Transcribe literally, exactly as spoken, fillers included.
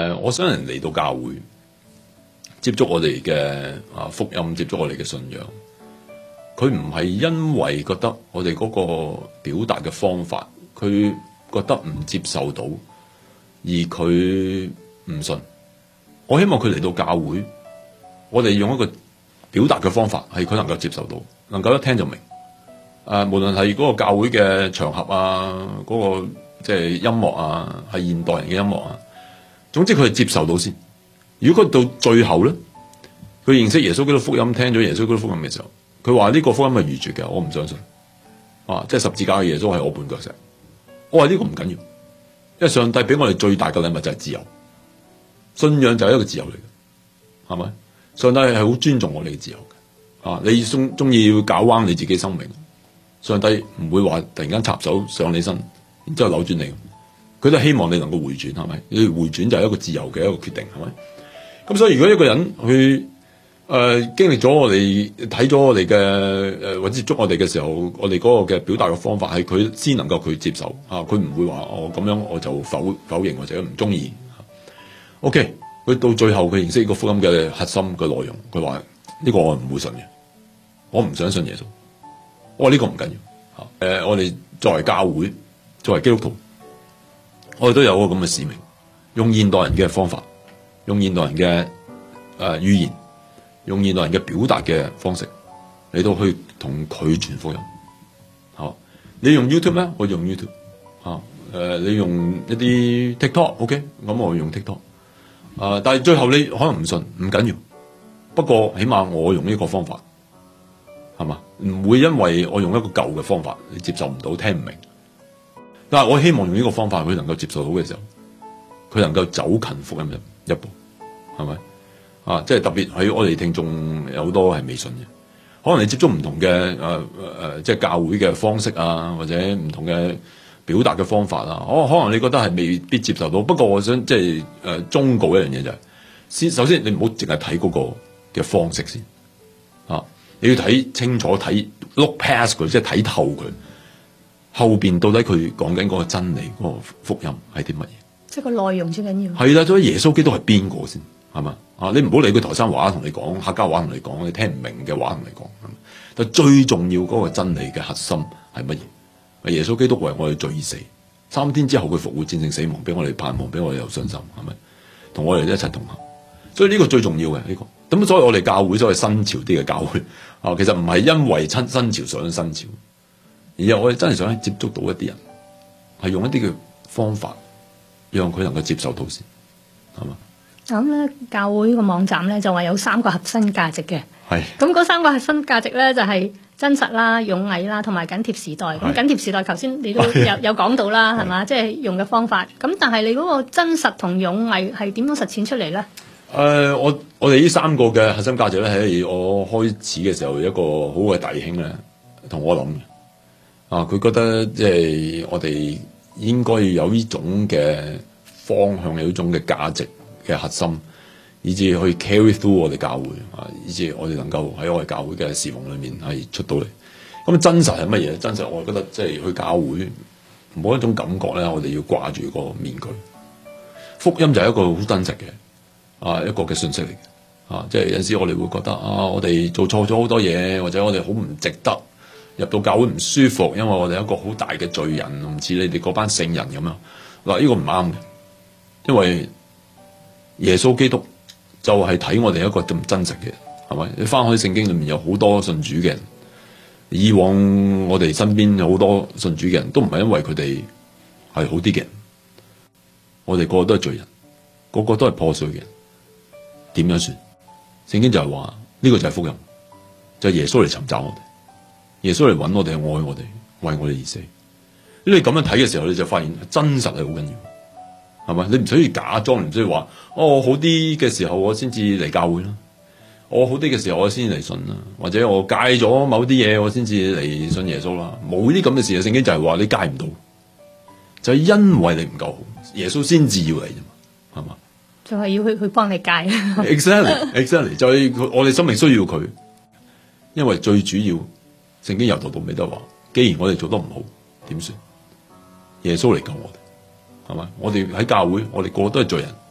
呃，我想人嚟到教會接觸我哋嘅啊福音，接觸我哋嘅信仰，佢唔係因為覺得我哋嗰個表達嘅方法，佢覺得唔接受到，而佢唔信。我希望佢嚟到教會，我哋用一個表達嘅方法，係佢能夠接受到，能夠一聽就明。誒、呃，無論係嗰個教會嘅場合啊，嗰、那個即係音樂啊，係現代人嘅音樂啊，總之佢係接受到先。如果佢到最後咧，佢認識耶穌基督福音，聽咗耶穌基督福音嘅時候，佢話呢個福音係愚拙嘅，我唔相信。啊，即係十字架嘅耶穌係我絆腳石。我話呢個唔緊要，因為上帝俾我哋最大嘅禮物就係自由，信仰就係一個自由嚟嘅，係咪？上帝係好尊重我哋嘅自由嘅。啊，你中中意要搞彎你自己生命，上帝唔會話突然間插手上你身，然之後扭轉你。佢都希望你能夠回轉，係咪？你回轉就係一個自由嘅一個決定，係咪？咁所以如果一個人去誒、呃、經歷咗我哋睇咗我哋嘅誒或者接觸我哋嘅時候，我哋嗰個嘅表達嘅方法係佢先能夠佢接受啊，佢唔會話我咁樣我就否否認或者唔中意。OK，佢到最後佢認識呢個福音嘅核心嘅內容，佢話呢個我唔會信嘅，我唔想信耶穌。我話呢個唔緊要，誒、呃、我哋作為教會，作為基督徒，我哋都有個咁嘅使命，用現代人嘅方法。用現代人嘅誒、呃、語言，用現代人嘅表達嘅方式嚟到去同佢傳福音。好，你用 YouTube 咩？我用 YouTube。嚇、啊，誒、呃，你用一啲 TikTok，OK，、okay? 咁我用 TikTok。啊，但係最後你可能唔信，唔緊要。不過起碼我用呢個方法，係嘛？唔會因為我用一個舊嘅方法，你接受唔到，聽唔明。但係我希望用呢個方法，佢能夠接受到嘅時候，佢能夠走近福音一步，係咪啊？即係特別喺我哋聽眾有好多係未信嘅，可能你接觸唔同嘅誒誒，即係教會嘅方式啊，或者唔同嘅表達嘅方法啊，可可能你覺得係未必接受到。不過我想即係誒忠告一樣嘢就係、是，先首先你唔好淨係睇嗰個嘅方式先啊，你要睇清楚，睇 look past 佢，即係睇透佢後邊到底佢講緊嗰個真理嗰、嗰個福音係啲乜嘢。 即係個內容最緊要。 係啦，所以耶穌基督係邊個先？係嘛？啊，你唔好理佢台山話同你講，客家話同你講，你聽唔明嘅話同你講。但最重要嗰個真理嘅核心係乜嘢？耶穌基督為我哋罪而死，三天之後佢復活戰勝死亡，俾我哋盼望，俾我哋有信心，係咪？同我哋一齊同行。所以呢個最重要嘅呢、呢個。咁所以我哋教會所謂新潮啲嘅教會啊，其實唔係因為親新潮上新潮，而係我哋真係想接觸到一啲人，係用一啲嘅方法。讓佢能夠接受到先，係嘛？ 咁咧，教會個網站咧就話有三個核心價值嘅。係。咁嗰三個核心價值咧就係、是、真實啦、勇毅啦，同埋緊貼時代。咁緊貼時代，頭先你都有有講到啦，係嘛？即係、就是、用嘅方法。咁但係你嗰個真實同勇毅係點樣實踐出嚟咧？誒、 呃，我我哋呢三個嘅核心價值咧，喺我開始嘅時候，一個好嘅弟兄咧，同我諗嘅。啊，佢覺得即係我哋。應該要有呢種嘅方向，有呢種嘅價值嘅核心，以至去 carry through 我哋教會啊，以至我哋能夠喺我哋教會嘅侍奉裏面係出到嚟。咁真實係乜嘢？真實我覺得即係去教會冇一種感覺咧，我哋要掛住個面具。福音就係一個好真實嘅啊一個嘅信息嚟嘅啊，即係有陣時我哋會覺得啊，我哋做錯咗好多嘢，或者我哋好唔值得。入到教會唔舒服，因為我哋一個好大嘅罪人，唔似你哋嗰班聖人咁樣。嗱，呢個唔啱嘅，因為耶穌基督就係睇我哋一個咁真實嘅人，係咪？你翻開聖經裏面有好多信主嘅人，以往我哋身邊有好多信主嘅人都唔係因為佢哋係好啲嘅人，我哋個個都係罪人，個個都係破碎嘅人，點樣算？聖經就係話呢個就係福音，就係耶穌嚟尋找我哋。耶穌嚟揾我哋，愛我哋，為我哋而死。你咁樣睇嘅時候，你就發現真實係好緊要，係咪？你唔需要假裝，唔需要話哦，好啲嘅時候我先至嚟教會啦，我好啲嘅時候我先至嚟信啦，或者我戒咗某啲嘢我先至嚟信耶穌啦。冇啲咁嘅事啊！聖經就係話你戒唔到，就係因為你唔夠好，耶穌先至要嚟啫嘛，係嘛？ 就係要去去幫你戒。 Exactly，exactly， 就係我哋生命需要佢，因為最主要。聖經由頭到尾都話，既然我哋做得唔好，點算？耶穌嚟救我哋，係咪？我哋喺教會，我哋個個都係罪人，